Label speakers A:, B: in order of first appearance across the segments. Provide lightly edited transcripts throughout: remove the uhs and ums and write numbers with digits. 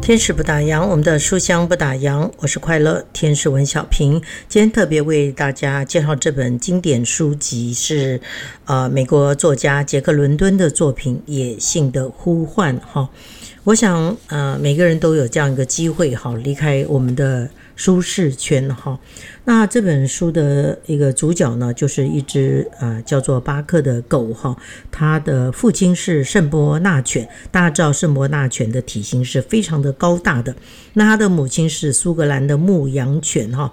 A: 天使不打烊，我们的书香不打烊，我是快乐天使文小平。今天特别为大家介绍这本经典书籍是美国作家杰克伦敦的作品《野性的呼唤》哈。我想每个人都有这样一个机会哈，离开我们的舒适圈哈。那这本书的一个主角呢，就是一只叫做巴克的狗哈。他的父亲是圣伯纳犬，大家知道圣伯纳犬的体型是非常的高大的。那他的母亲是苏格兰的牧羊犬哈。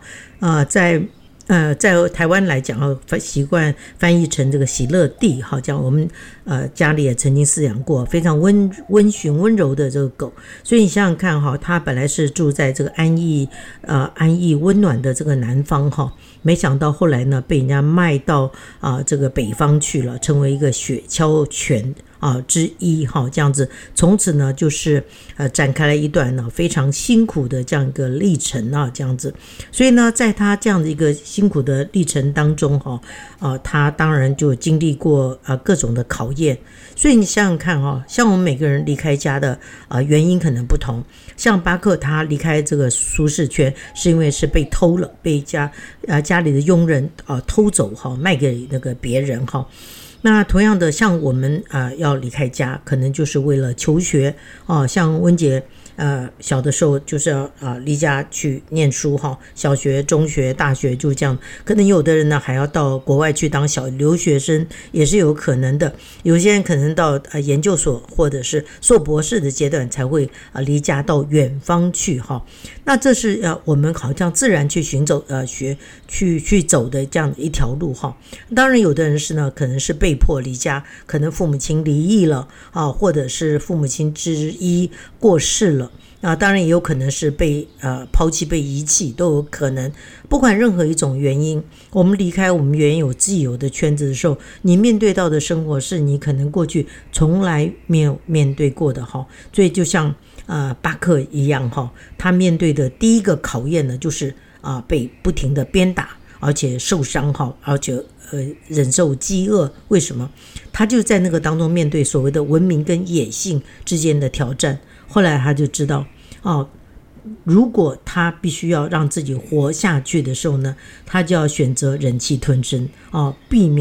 A: 在台湾来讲习惯翻译成这个喜乐蒂哈，这样我们家里也曾经饲养过非常温驯温柔的这个狗。所以你想想看哈，它本来是住在这个安逸温暖的这个南方哈，没想到后来呢被人家卖到这个北方去了，成为一个雪橇犬之一哈，这样子，从此呢就是展开了一段呢非常辛苦的这样一个历程这样子。所以呢，在他这样的一个辛苦的历程当中他当然就经历过各种的考验。所以你想想看像我们每个人离开家的原因可能不同。像巴克他离开这个舒适圈是因为是被偷了，被家里的佣人偷走卖给那个别人那同样的，像我们要离开家，可能就是为了求学像温姐小的时候就是要离家去念书小学、中学、大学就这样。可能有的人呢还要到国外去当小留学生，也是有可能的。有些人可能到研究所或者是硕博士的阶段才会离家到远方去那这是我们好像自然去寻走去走的这样的一条路当然有的人是呢可能是被迫离家，可能父母亲离异了或者是父母亲之一过世了当然也有可能是被抛弃、被遗弃都有可能。不管任何一种原因，我们离开我们原有既有的圈子的时候，你面对到的生活是你可能过去从来没有面对过的所以就像巴克一样他面对的第一个考验呢，就是被不停的鞭打，而且受伤而且忍受饥饿。为什么？他就在那个当中面对所谓的文明跟野性之间的挑战。后来他就知道如果他必须要让自己活下去的时候呢，他就要选择忍气吞声避免